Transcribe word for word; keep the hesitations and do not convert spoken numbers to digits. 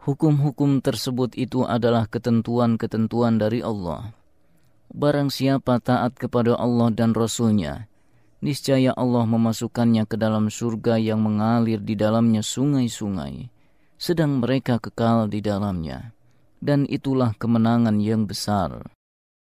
Hukum-hukum tersebut itu adalah ketentuan-ketentuan dari Allah. Barang siapa taat kepada Allah dan Rasul-Nya, niscaya Allah memasukkannya ke dalam surga yang mengalir di dalamnya sungai-sungai, sedang mereka kekal di dalamnya. Dan itulah kemenangan yang besar.